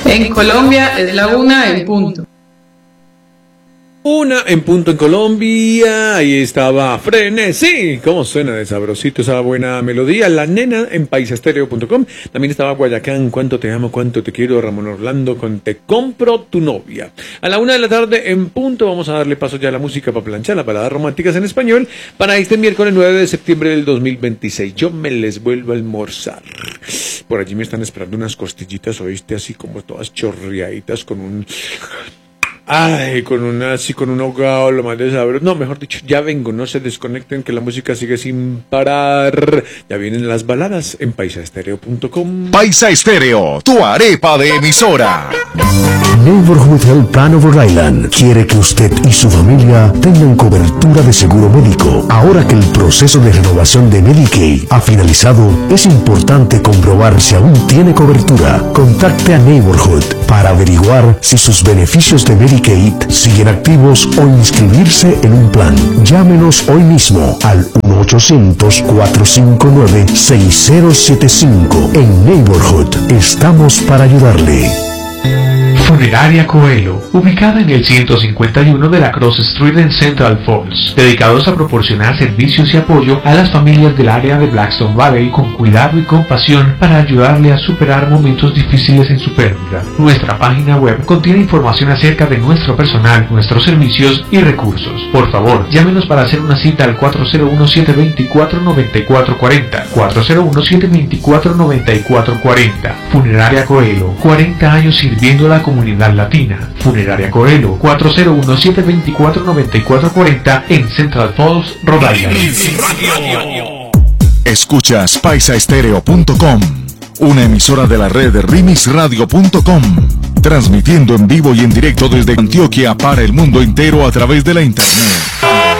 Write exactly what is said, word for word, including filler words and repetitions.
En Colombia es la una en punto. Una en punto en Colombia, ahí estaba Frenesí, cómo suena de sabrosito esa buena melodía, La Nena en paisastereo punto com, también estaba Guayacán, Cuánto te amo, cuánto te quiero, Ramón Orlando con Te compro tu novia. A la una de la tarde en punto vamos a darle paso ya a la música para planchar, las baladas románticas en español, para este miércoles nueve de septiembre del dos mil veintiséis, yo me les vuelvo a almorzar. Por allí me están esperando unas costillitas, oíste, así como todas chorreaditas con un... Ay, con una, así con un ahogado, lo más de sabroso. No, mejor dicho, ya vengo, no se desconecten que la música sigue sin parar. Ya vienen las baladas en paisastereo punto com. Paisa Estéreo, tu arepa de emisora. Neighborhood Health Plan of Rhode Island quiere que usted y su familia tengan cobertura de seguro médico. Ahora que el proceso de renovación de Medicaid ha finalizado, es importante comprobar si aún tiene cobertura. Contacte a Neighborhood para averiguar si sus beneficios de Medicaid siguen activos o inscribirse en un plan. Llámenos hoy mismo al uno ochocientos, cuatro cinco nueve, seis cero siete cinco. En Neighborhood estamos para ayudarle. Funeraria Coelho, ubicada en el ciento cincuenta y uno de la Cross Street en Central Falls, dedicados a proporcionar servicios y apoyo a las familias del área de Blackstone Valley con cuidado y compasión para ayudarle a superar momentos difíciles en su pérdida. Nuestra página web contiene información acerca de nuestro personal, nuestros servicios y recursos. Por favor, llámenos para hacer una cita al cuatro cero uno, siete dos cuatro, nueve cuatro cuatro cero, cuatro cero uno, siete dos cuatro, nueve cuatro cuatro cero. Funeraria Coelho, cuarenta años sirviendo a la comunidad latina. Funeraria Coelho, cuatro cero uno, siete dos cuatro, nueve cuatro cuatro cero en Central Falls, Rhode Island. Escuchas paisa estéreo punto com, una emisora de la red remix radio punto com, transmitiendo en vivo y en directo desde Antioquia para el mundo entero a través de la internet.